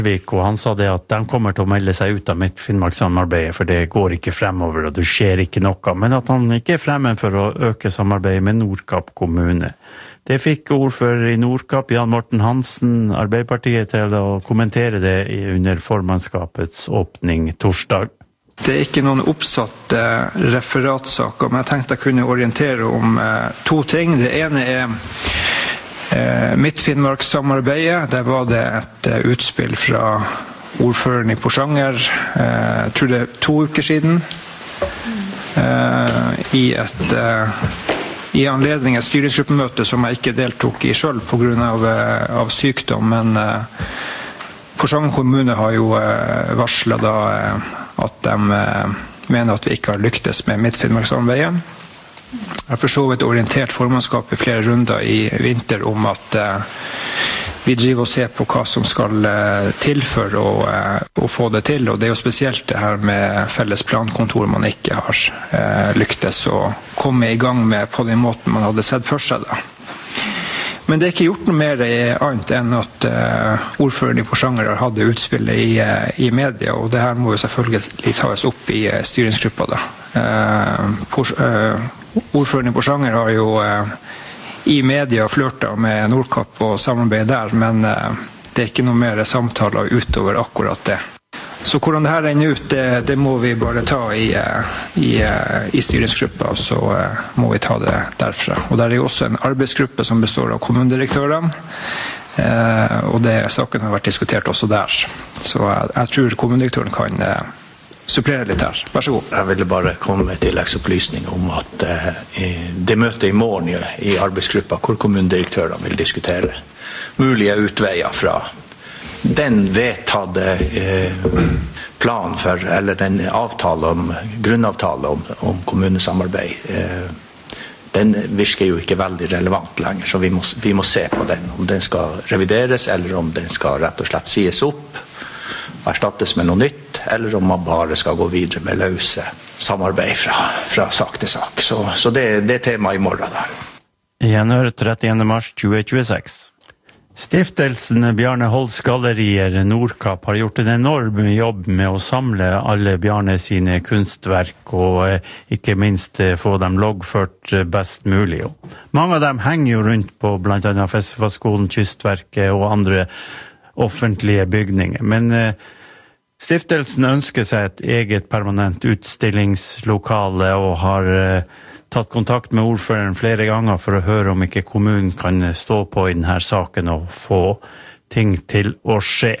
Og han sa det at de kommer til å melde seg ut av Midt-Finnmark-samarbeidet, for det går ikke fremover, og det skjer ikke noe, men at han ikke fremmed for å øke samarbeidet med Nordkapp kommune. Det fikk ordfører i Nordkapp, Jan Morten Hansen, Arbeiderpartiet, til å kommentere det under formannskapets åpning torsdag. Det ikke noen oppsatte referatsaker, men jeg tenkte jeg kunne orientere om to ting. Det ene Midt-Finnmark-samarbeidet. Der var det et utspill fra ordføreren i Porsanger, jeg tror det 2 uker siden, i anledning et styringsgruppemøte som jeg ikke deltok i selv på grunn av sykdom, men Porsanger kommune har jo varslet da at de mener at vi ikke har lyktes med Midt-Finnmark-samarbeidet. Jeg har for så vidt orientert formannskapet i flere runder i vinter om at vi driver og ser på hva som skal til for å få det til, og det er jo spesielt det her med felles plankontor man ikke har lyktes å komme i gang med på den måten man hadde sett for seg da. Men det er ikke gjort noe mer annet enn at ordføreren i Porsanger har hatt utspillet i media, og det her må jo selvfølgelig tas opp i styringsgruppa da. Ordføreren i Porsanger har jo i media flørtet med Nordkapp og samarbeid der, men det er ikke noe mer samtaler utover akkurat det. Så hvordan det her ender ut, det må vi bare ta i styringsgruppa, så må vi ta det derfra. Og der er jo også en arbeidsgruppe som består av kommunedirektørene, og saken har vært diskutert også der. Så jeg tror kommunedirektøren kan supplere litt her. Vær så god. Jeg ville bare komme med tilleggsopplysning om at det møtet i morgen i arbeidsgruppa hvor kommunedirektørene vil diskutere mulige utveier fra den vedtatte plan for, eller den grunnavtale om kommunesamarbeid. Den virker jo ikke veldig relevant lenger, så vi må se på den, om den skal revideres, eller om den skal rett og slett sies opp, erstattes med noe nytt, eller om man bare skal gå videre med løse samarbeid fra sak til sak. Så det er tema i morgen da. Gjenhør 30. mars 2026. Stiftelsen Bjarne Holst Gallerier Nordkapp har gjort en enorm jobb med å samle alle Bjarne sine kunstverk, og ikke minst få dem loggført best mulig. Mange av dem henger jo rundt på blant annet Festivalskolen, Kystverket og andre offentlige bygninger, men stiftelsen ønsker seg et eget permanent utstillingslokale og har tatt kontakt med ordføreren flere ganger for å høre om ikke kommunen kan stå på i denne saken og få ting til å skje.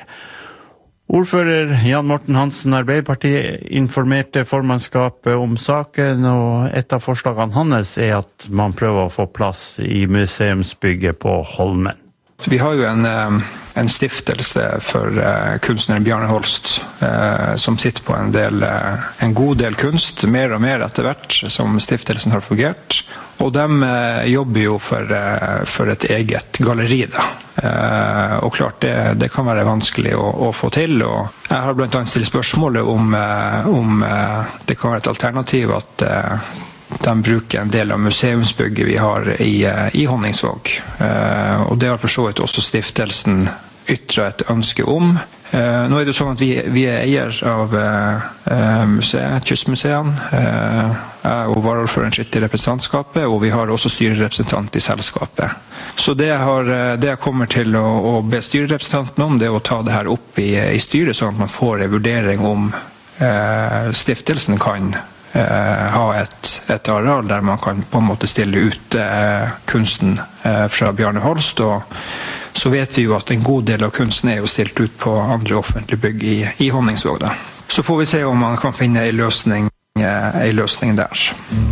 Ordfører Jan Morten Hansen, Arbeiderpartiet, informerte formannskapet om saken, og et av forslagene hans at man prøver å få plass i museumsbygget på Holmen. Vi har jo en stiftelse for kunstneren Bjarne Holst, som sitter på en god del kunst, mer og mer etter hvert som stiftelsen har fungert. Og de jobber jo for et eget galleri da. Og klart det kan være vanskelig å få til, og jeg har blant annet stilt spørsmålet om det kan være et alternativ at de bruker en del av museumsbygget vi har i Honningsvåg. Og det har for så vidt også stiftelsen ytret et ønske om. Nå er det sånn at vi er eier av museet, Kystmuseene. Jeg og varaordføreren sitter i representantskapet, og vi har også styrerepresentant i selskapet. Så det jeg kommer til å be styrerepresentanten om, det er å ta det her opp i styret, sånn at man får en vurdering om stiftelsen kan ha et areal der man kan på en måte stille ut kunsten fra Bjarne Holst, og så vet vi jo at en god del av kunsten er jo stilt ut på andre offentlige bygg i Honningsvåg da. Så får vi se om man kan finne en løsning der.